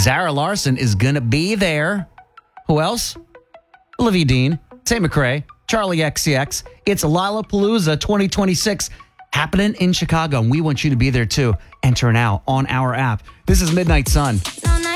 Zara Larson is going to be there. Who else? Olivia Dean, Tate McRae, Charlie XCX. It's Lollapalooza 2026 happening in Chicago, and we want you to be there too. Enter now on our app. This is Midnight Sun.